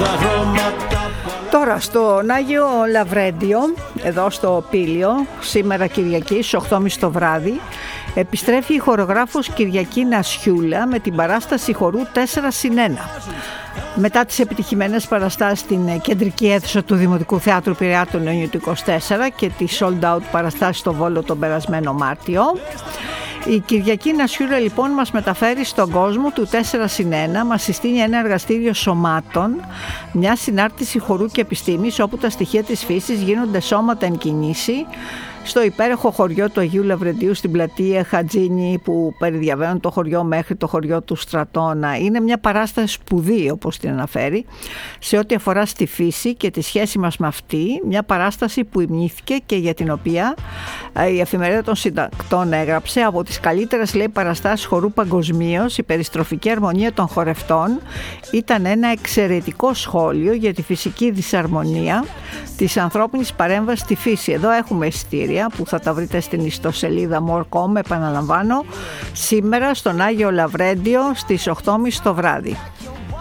Τώρα στον Άγιο Λαβρέντιο, εδώ στο Πήλιο, σήμερα Κυριακή στις 8.30 το βράδυ, επιστρέφει η χορογράφος Κυριακή Νασιούλα με την παράσταση χορού 4+1. Μετά τις επιτυχημένες παραστάσεις στην κεντρική αίθουσα του Δημοτικού Θεάτρου Πειραιά τον Ιούνιο του 24 και τη sold out παραστάση στο Βόλο τον περασμένο Μάρτιο, η Κυριακή Νασιούλα λοιπόν μας μεταφέρει στον κόσμο του 4+1, μας συστήνει ένα εργαστήριο σωμάτων, μια συνάρτηση χορού και επιστήμης όπου τα στοιχεία της φύσης γίνονται σώματα εν κινήσει, στο υπέροχο χωριό του Αγίου Λαβρεντίου στην πλατεία Χατζίνη που περιδιαβαίνουν το χωριό μέχρι το χωριό του Στρατώνα. Είναι μια παράσταση σπουδή όπως την αναφέρει σε ό,τι αφορά στη φύση και τη σχέση μας με αυτή, μια παράσταση που υμνήθηκε και για την οποία η Εφημερίδα των Συντακτών έγραψε από τις καλύτερες λέει παραστάσεις χορού παγκοσμίως, η περιστροφική αρμονία των χορευτών ήταν ένα εξαιρετικό σχόλιο για τη φυσική δυσαρμονία της ανθρώπινης παρέμβασης στη φύση. Εδώ έχουμε εισιτήρια που θα τα βρείτε στην ιστοσελίδα more.com, επαναλαμβάνω, σήμερα στον Άγιο Λαβρέντιο στις 8.30 το βράδυ.